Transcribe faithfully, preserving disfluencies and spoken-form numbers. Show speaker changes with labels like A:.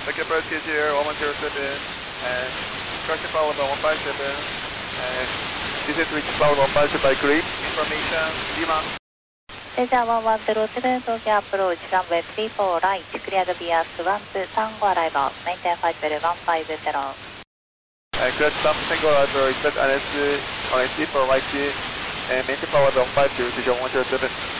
A: Tokyo approach is here, one one zero seven, and correction follow by one five seven, and descent to reach follow one five seven by grip, information, Lima.
B: レジャーワンワンゼロセブン、東京アプローチ、ランウェイスリーフォーライト、クリアドビアスワンツータンゴアライバー、メインテンファイブゼロワンファイブゼロ。
A: Uh, correct some single arrival, request N S on S D for right, and maintain power one five two, one one zero seven.